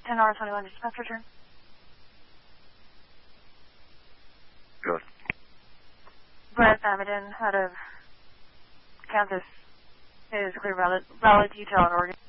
10R21 dispatch return. Good. Brett Amadon out of Kansas is clear valid detail in Oregon.